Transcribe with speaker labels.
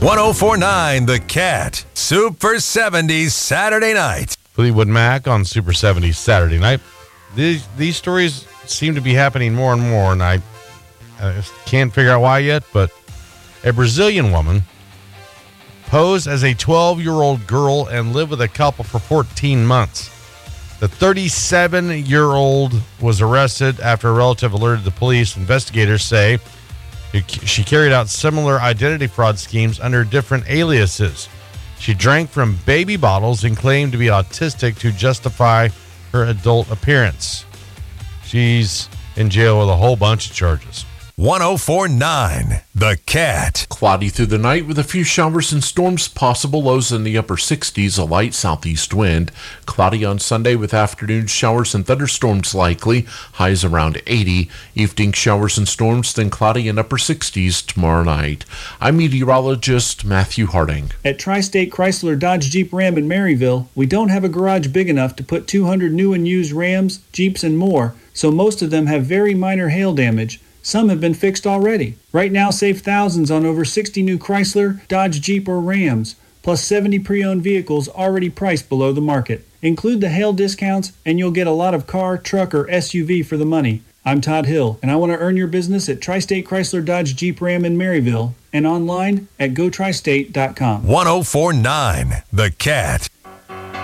Speaker 1: 1049 The Cat. Super 70s Saturday night.
Speaker 2: Fleetwood Mac on Super 70s Saturday night. These stories seem to be happening more and more, and I can't figure out why yet, but a Brazilian woman posed as a 12-year-old girl and lived with a couple for 14 months. The 37-year-old was arrested after a relative alerted the police. Investigators say she carried out similar identity fraud schemes under different aliases. She drank from baby bottles and claimed to be autistic to justify her adult appearance. She's in jail with a whole bunch of charges.
Speaker 1: 1049 The Cat.
Speaker 3: Cloudy through the night with a few showers and storms possible. Lows in the upper 60s, a light southeast wind. Cloudy on Sunday with afternoon showers and thunderstorms likely. Highs around 80. Evening showers and storms, then cloudy in upper 60s tomorrow night. I'm meteorologist Matthew Harding.
Speaker 4: At Tri-State Chrysler Dodge Jeep Ram in Maryville, we don't have a garage big enough to put 200 new and used Rams, Jeeps, and more, so most of them have very minor hail damage. Some have been fixed already. Right now, save thousands on over 60 new Chrysler, Dodge, Jeep, or Rams, plus 70 pre-owned vehicles already priced below the market. Include the hail discounts, and you'll get a lot of car, truck, or SUV for the money. I'm Todd Hill, and I want to earn your business at Tri-State Chrysler Dodge Jeep Ram in Maryville and online at gotristate.com.
Speaker 1: 1049 The Cat.